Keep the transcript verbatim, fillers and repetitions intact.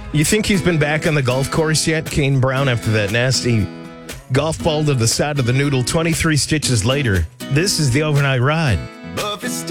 You think he's been back on the golf course yet, Kane Brown, after that nasty golf ball to the side of the noodle twenty-three stitches later? This is the overnight ride.